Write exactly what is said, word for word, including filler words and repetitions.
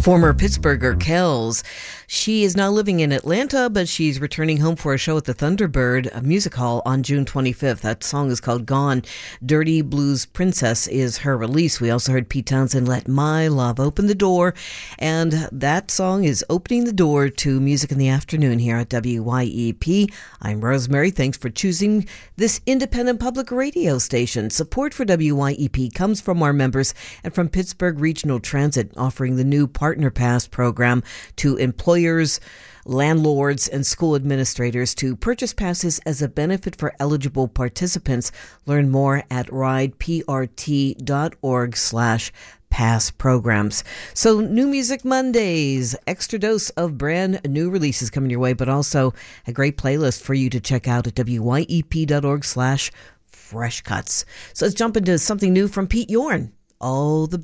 Former Pittsburgher Kells. She is now living in Atlanta, but she's returning home for a show at the Thunderbird Music Hall on June twenty-fifth. That song is called Gone. Dirty Blues Princess is her release. We also heard Pete Townsend, Let My Love Open the Door. And that song is opening the door to music in the afternoon here at W Y E P. I'm Rosemary. Thanks for choosing this independent public radio station. Support for W Y E P comes from our members and from Pittsburgh Regional Transit, offering the new Partner Pass program to employers, landlords, and school administrators to purchase passes as a benefit for eligible participants. Learn more at rideprt.org slash pass programs. So New Music Mondays, extra dose of brand new releases coming your way, but also a great playlist for you to check out at wyep.org slash fresh cuts. So let's jump into something new from Pete Yorn. All the